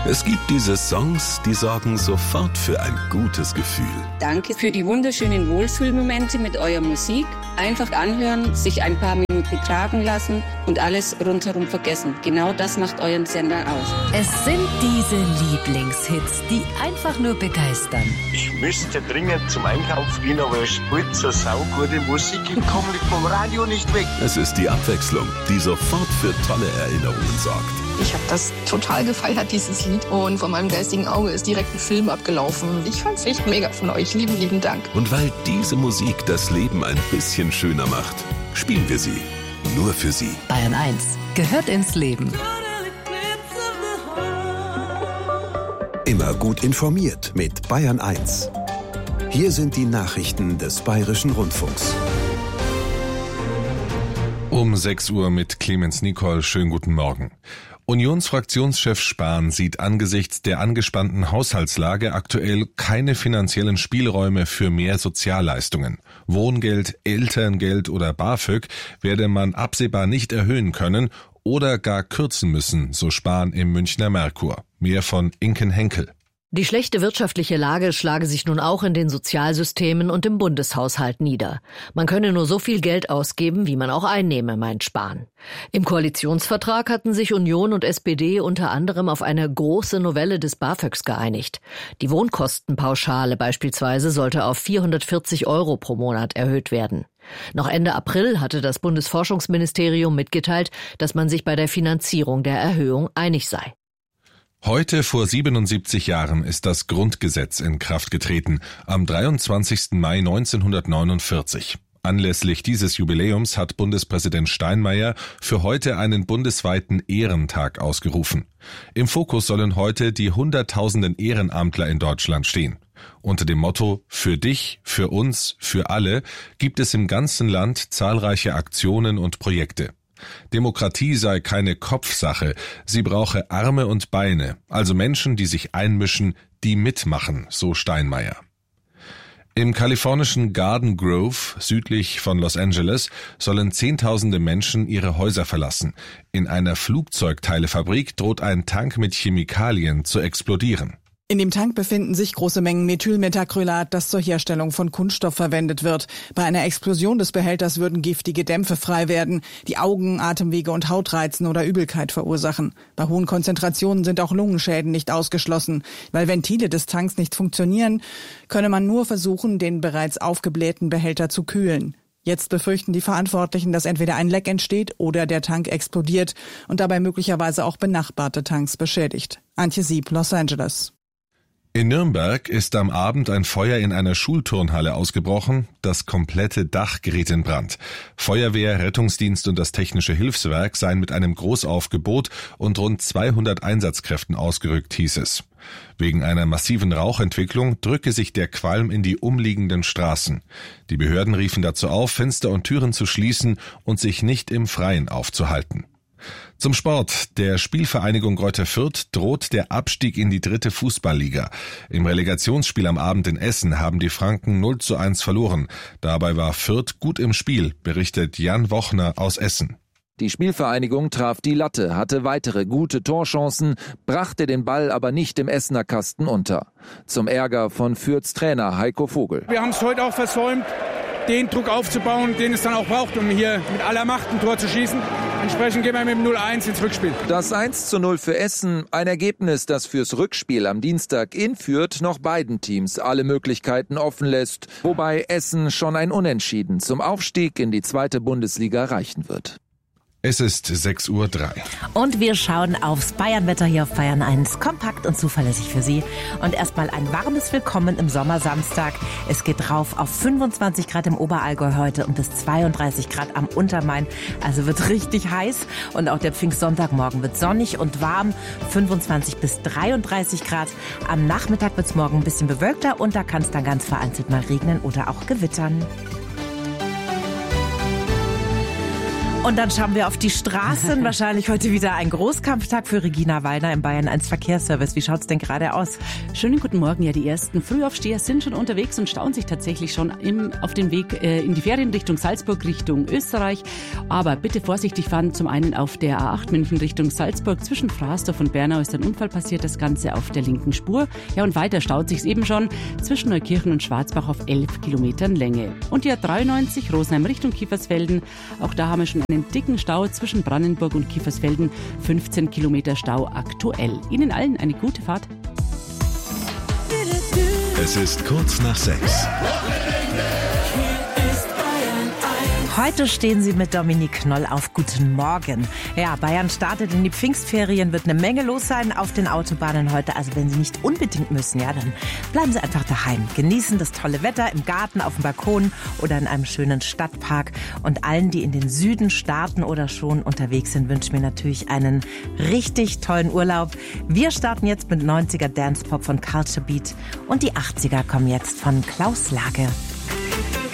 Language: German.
Es gibt diese Songs, die sorgen sofort für ein gutes Gefühl. Danke für die wunderschönen Wohlfühlmomente mit eurer Musik. Einfach anhören, sich ein paar Minuten tragen lassen und alles rundherum vergessen. Genau das macht euren Sender aus. Es sind diese Lieblingshits, die einfach nur begeistern. Ich müsste dringend zum Einkauf gehen, aber es spielt so saugute Musik. Ich komme vom Radio nicht weg. Es ist die Abwechslung, die sofort für tolle Erinnerungen sorgt. Ich habe das total gefeiert, dieses Lied. Und vor meinem geistigen Auge ist direkt ein Film abgelaufen. Ich fand's echt mega von euch. Lieben, lieben Dank. Und weil diese Musik das Leben ein bisschen schöner macht, spielen wir sie. Nur für Sie. Bayern 1 gehört ins Leben. Immer gut informiert mit Bayern 1. Hier sind die Nachrichten des Bayerischen Rundfunks. Um 6 Uhr mit Clemens Nicol. Schönen guten Morgen. Unionsfraktionschef Spahn sieht angesichts der angespannten Haushaltslage aktuell keine finanziellen Spielräume für mehr Sozialleistungen. Wohngeld, Elterngeld oder BAföG werde man absehbar nicht erhöhen können oder gar kürzen müssen, so Spahn im Münchner Merkur. Mehr von Inken Henkel. Die schlechte wirtschaftliche Lage schlage sich nun auch in den Sozialsystemen und im Bundeshaushalt nieder. Man könne nur so viel Geld ausgeben, wie man auch einnehme, meint Spahn. Im Koalitionsvertrag hatten sich Union und SPD unter anderem auf eine große Novelle des BAföGs geeinigt. Die Wohnkostenpauschale beispielsweise sollte auf 440 € pro Monat erhöht werden. Noch Ende April hatte das Bundesforschungsministerium mitgeteilt, dass man sich bei der Finanzierung der Erhöhung einig sei. Heute vor 77 Jahren ist das Grundgesetz in Kraft getreten, am 23. Mai 1949. Anlässlich dieses Jubiläums hat Bundespräsident Steinmeier für heute einen bundesweiten Ehrentag ausgerufen. Im Fokus sollen heute die Hunderttausenden Ehrenamtler in Deutschland stehen. Unter dem Motto »Für dich, für uns, für alle« gibt es im ganzen Land zahlreiche Aktionen und Projekte. Demokratie sei keine Kopfsache, sie brauche Arme und Beine, also Menschen, die sich einmischen, die mitmachen, so Steinmeier. Im kalifornischen Garden Grove, südlich von Los Angeles, sollen Zehntausende Menschen ihre Häuser verlassen. In einer Flugzeugteilefabrik droht ein Tank mit Chemikalien zu explodieren. In dem Tank befinden sich große Mengen Methylmethacrylat, das zur Herstellung von Kunststoff verwendet wird. Bei einer Explosion des Behälters würden giftige Dämpfe frei werden, die Augen, Atemwege und Haut reizen oder Übelkeit verursachen. Bei hohen Konzentrationen sind auch Lungenschäden nicht ausgeschlossen. Weil Ventile des Tanks nicht funktionieren, könne man nur versuchen, den bereits aufgeblähten Behälter zu kühlen. Jetzt befürchten die Verantwortlichen, dass entweder ein Leck entsteht oder der Tank explodiert und dabei möglicherweise auch benachbarte Tanks beschädigt. Antje Sieb, Los Angeles. In Nürnberg ist am Abend ein Feuer in einer Schulturnhalle ausgebrochen. Das komplette Dach geriet in Brand. Feuerwehr, Rettungsdienst und das Technische Hilfswerk seien mit einem Großaufgebot und rund 200 Einsatzkräften ausgerückt, hieß es. Wegen einer massiven Rauchentwicklung drücke sich der Qualm in die umliegenden Straßen. Die Behörden riefen dazu auf, Fenster und Türen zu schließen und sich nicht im Freien aufzuhalten. Zum Sport. Der Spielvereinigung Greuther Fürth droht der Abstieg in die 3. Fußballliga. Im Relegationsspiel am Abend in Essen haben die Franken 0:1 verloren. Dabei war Fürth gut im Spiel, berichtet Jan Wochner aus Essen. Die Spielvereinigung traf die Latte, hatte weitere gute Torchancen, brachte den Ball aber nicht im Essener Kasten unter. Zum Ärger von Fürths Trainer Heiko Vogel. Wir haben es heute auch versäumt, den Druck aufzubauen, den es dann auch braucht, um hier mit aller Macht ein Tor zu schießen. Entsprechend gehen wir mit dem 0:1 ins Rückspiel. Das 1:0 für Essen, ein Ergebnis, das fürs Rückspiel am Dienstag in Fürth noch beiden Teams alle Möglichkeiten offen lässt, wobei Essen schon ein Unentschieden zum Aufstieg in die 2. Bundesliga reichen wird. Es ist 6:03 Uhr. Und wir schauen aufs Bayernwetter hier auf Bayern 1. Kompakt und zuverlässig für Sie. Und erstmal ein warmes Willkommen im Sommersamstag. Es geht rauf auf 25 Grad im Oberallgäu heute und bis 32 Grad am Untermain. Also wird richtig heiß. Und auch der Pfingstsonntagmorgen wird sonnig und warm. 25 bis 33 Grad. Am Nachmittag wird es morgen ein bisschen bewölkter und da kann es dann ganz vereinzelt mal regnen oder auch gewittern. Und dann schauen wir auf die Straßen. Wahrscheinlich heute wieder ein Großkampftag für Regina Wallner im Bayern 1 Verkehrsservice. Wie schaut's denn gerade aus? Schönen guten Morgen. Ja, die ersten Frühaufsteher sind schon unterwegs und stauen sich tatsächlich schon auf den Weg in die Ferien Richtung Salzburg, Richtung Österreich. Aber bitte vorsichtig fahren. Zum einen auf der A8 München Richtung Salzburg. Zwischen Frasdorf und Bernau ist ein Unfall passiert. Das Ganze auf der linken Spur. Ja, und weiter staut sich's eben schon zwischen Neukirchen und Schwarzbach auf 11 Kilometern Länge. Und die A93 Rosenheim Richtung Kiefersfelden. Auch da haben wir schon einen dicken Stau zwischen Brandenburg und Kiefersfelden. 15 Kilometer Stau aktuell. Ihnen allen eine gute Fahrt. Es ist kurz nach 6. Heute stehen Sie mit Dominique Knoll auf Guten Morgen. Ja, Bayern startet in die Pfingstferien, wird eine Menge los sein auf den Autobahnen heute. Also wenn Sie nicht unbedingt müssen, ja, dann bleiben Sie einfach daheim. Genießen das tolle Wetter im Garten, auf dem Balkon oder in einem schönen Stadtpark. Und allen, die in den Süden starten oder schon unterwegs sind, wünschen wir natürlich einen richtig tollen Urlaub. Wir starten jetzt mit 90er Dance Pop von Culture Beat und die 80er kommen jetzt von Klaus Lage.